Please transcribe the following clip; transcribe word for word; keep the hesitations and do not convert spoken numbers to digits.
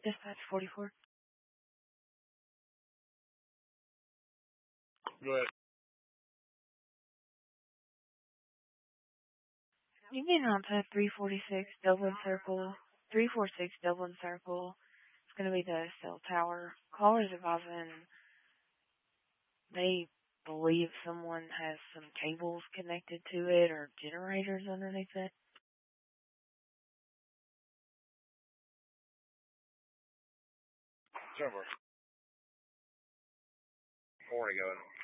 Dispatch forty-four. Go ahead. You mean on to three forty-six Dublin Circle, three forty-six Dublin Circle. It's going to be the cell tower. Callers advising they believe someone has some cables connected to it or generators underneath it. Trevor. Morning, going.